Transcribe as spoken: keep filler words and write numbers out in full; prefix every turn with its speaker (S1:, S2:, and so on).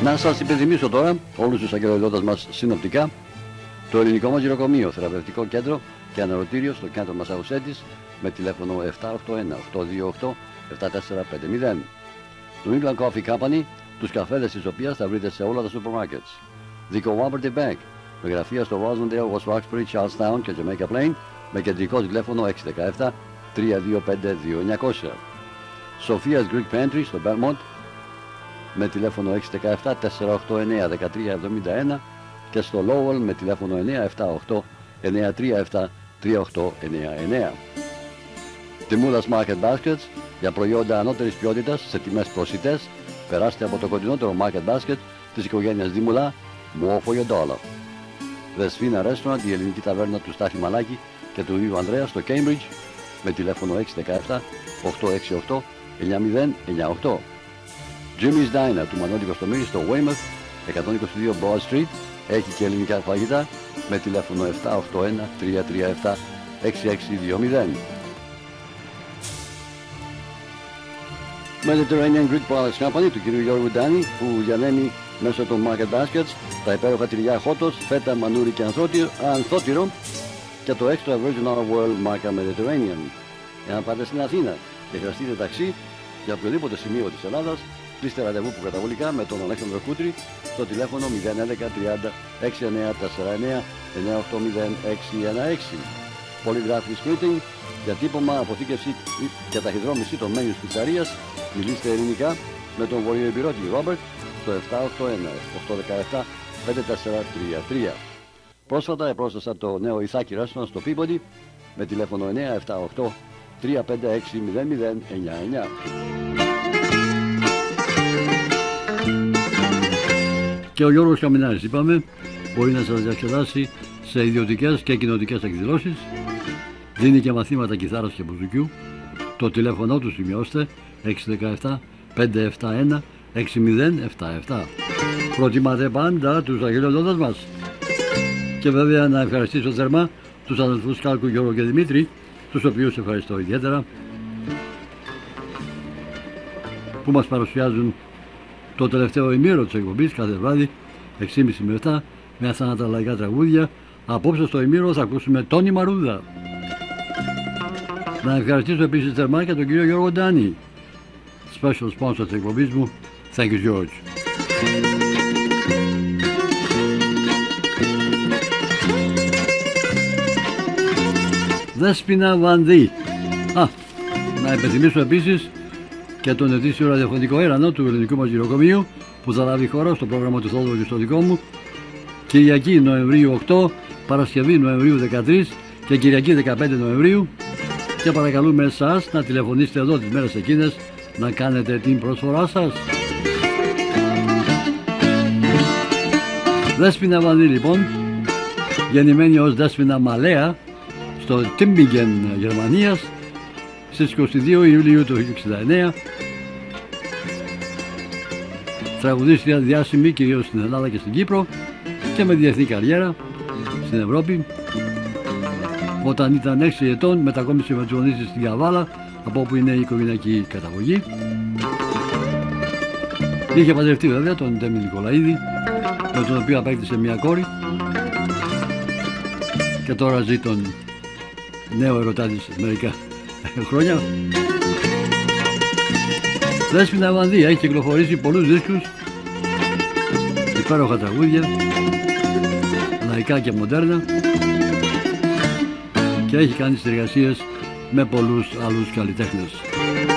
S1: Να σας υπενθυμίσω τώρα όλους τους αγγελοδότες μας συνοπτικά το ελληνικό μας γυροκομείο, θεραπευτικό κέντρο και αναρωτήριο στο κέντρο Μασσαουσέτης με τηλέφωνο επτά οκτώ ένα οκτώ δύο οκτώ επτά τέσσερα πέντε μηδέν. Το England Coffee Company, τους καφέδες της οποίας θα βρείτε σε όλα τα σούπερ μάρκετς. The Cooperative Bank, με γραφεία στο Rosendale, West Roxbury, Charlestown και Jamaica Plain, με κεντρικό τηλέφωνο έξι ένα επτά τρία δύο πέντε δύο εννιακόσια. Sophia's Greek Pantry στο Belmont, με τηλέφωνο έξι ένα επτά τέσσερα οκτώ εννέα ένα τρία επτά ένα και στο Lowell με τηλέφωνο εννέα επτά οκτώ εννέα τρία επτά τρία οκτώ εννέα εννέα. Τιμούλας Market Baskets, για προϊόντα ανώτερης ποιότητας σε τιμές προσιτές, περάστε από το κοντινότερο Market Basket της οικογένειας Δήμουλα, More for your dollar. The Sfina Restaurant, η ελληνική ταβέρνα του Στάθη Μαλάκη και του Ιου Ανδρέα στο Cambridge, με τηλέφωνο έξι ένα επτά οκτώ έξι οκτώ εννιά μηδέν εννιά οκτώ. Jimmy's Diner του Μανώλη Κοστομήρη στο Weymouth, εκατόν είκοσι δύο Broad Street, έχει και ελληνικά φαγητά με τηλέφωνο επτά οκτώ ένα τρία τρία επτά έξι έξι δύο μηδέν. Mediterranean Greek Products Company του κ. Γιώργου Ντάνη, που διανέμει μέσω των Market Baskets τα υπέροχα τυριά χότος, φέτα, μανούρι και ανθότυρο και το Extra Virgin Olive Oil μάρκα Mediterranean. Εάν πάτε στην Αθήνα και χρειαστείτε ταξί για οποιοδήποτε σημείο της Ελλάδας, κλείστε ραντεβού που καταβολικά με τον Αλέξανδρο Κούτρη στο τηλέφωνο μηδέν ένα ένα τριάντα εξήντα εννέα τέσσερα εννέα εννέα οκτώ μηδέν έξι ένα έξι. Polygraphic Printing, για τύπομα, αποθήκευση και ταχυδρόμηση των menus πιτσαρίας, μιλήστε ελληνικά με τον βορειοεμπειρώτη Ρόμπερτ στο επτά οκτώ ένα οκτώ ένα επτά πέντε τέσσερα τρία τρία. Πρόσφατα επρόσθεσα το νέο Ιθάκη Restaurant στο Peabody με τηλέφωνο εννέα επτά οκτώ τρία πέντε έξι μηδέν μηδέν εννιά εννιά. Και ο Γιώργος Καμινάρης, είπαμε, μπορεί να σας διασκεδάσει σε ιδιωτικές και κοινοτικές εκδηλώσεις. Δίνει και μαθήματα κιθάρας και μπουζουκιού. Το τηλέφωνο του σημειώστε έξι ένα επτά πέντε επτά ένα έξι μηδέν επτά επτά. Προτιμάτε πάντα τους αγγελοδότες μας. Και βέβαια να ευχαριστήσω θερμά τους αδελφούς Κάλκου, Γιώργο και Δημήτρη, τους οποίους ευχαριστώ ιδιαίτερα, που μας παρουσιάζουν το τελευταίο ημίωρο της εκπομπής κάθε βράδυ έξι και μισή με επτά με αθάνατα λαϊκά τραγούδια. Απόψε στο ημίωρο θα ακούσουμε Τόνι Μαρούδα. Να ευχαριστήσω επίσης θερμά και τον κύριο Γιώργο Ντάνη, special sponsor της εκπομπής μου. Thank you, George. Δέσποινα Βανδύ. Α, να υπενθυμίσω επίσης και τον ετήσιο ραδιοφωνικό έρανο του ελληνικού μας γυροκομείου που θα λάβει χώρα στο πρόγραμμα του Θόδωρου και στο δικό μου Κυριακή Νοεμβρίου οκτώ, Παρασκευή Νοεμβρίου δεκατρείς και Κυριακή δεκαπέντε Νοεμβρίου, και παρακαλούμε εσάς να τηλεφωνήσετε εδώ τις μέρες εκείνες να κάνετε την προσφορά σας. Δέσποινα Βανδύ λοιπόν, γεννημένη ως Δέσποινα Μαλέα στο Τίμπιγεν Γερμανίας στις είκοσι δύο Ιουλίου του χίλια εννιακόσια εξήντα εννέα, τραγουδίστρια διάσημη κυρίως στην Ελλάδα και στην Κύπρο και με διεθνή καριέρα στην Ευρώπη. Όταν ήταν έξι ετών μετακόμισε με τους γονείς της στην Καβάλα, από όπου είναι η οικογενειακή καταγωγή. Είχε παντρευτεί βέβαια τον Τέμι Νικολαίδη, με τον οποίο απέκτησε μια κόρη, και τώρα ζει τον νέο ερωτά της μερικά χρόνια. Δέσποινα Βανδύ έχει κυκλοφορήσει πολλούς δίσκους, υπέροχα τραγούδια, λαϊκά και μοντέρνα, και έχει κάνει συνεργασίες με πολλούς άλλους καλλιτέχνες.